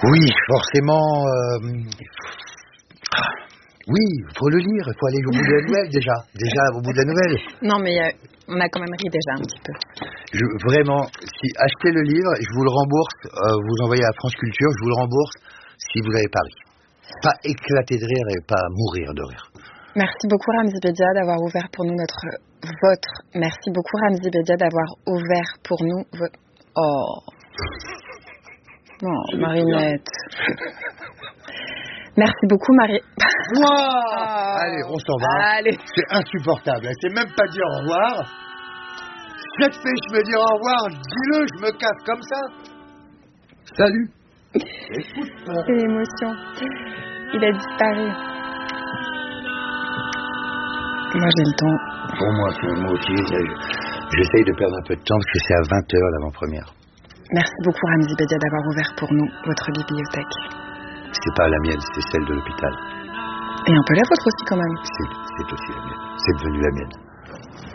Oui, forcément. Oui, il faut le lire, il faut aller au bout de la nouvelle déjà. Déjà au bout de la nouvelle. Non, mais on a quand même ri déjà un petit peu. Vraiment, si achetez le livre, je vous le rembourse, vous envoyez à France Culture, je vous le rembourse si vous n'avez pas ri. Pas éclater de rire et pas mourir de rire. Merci beaucoup Ramzy Bedia d'avoir ouvert pour nous votre. Merci beaucoup Ramzy Bedia d'avoir ouvert pour nous votre. Oh. Non, Marinette. Merci beaucoup Marie. Wow. Allez, on s'en va. Allez. C'est insupportable. Elle sait même pas dire au revoir. Cette fiche me dire au revoir, dis-le, je me casse comme ça. Salut. C'est l'émotion. Il a disparu. Moi j'ai le temps. Pour moi aussi, j'essaye de perdre un peu de temps parce que c'est à 20h l'avant-première. Merci beaucoup Ramzy Bedia d'avoir ouvert pour nous votre bibliothèque. C'est pas la mienne, c'est celle de l'hôpital. Et un peu la vôtre aussi quand même. C'est aussi la mienne. C'est devenu la mienne.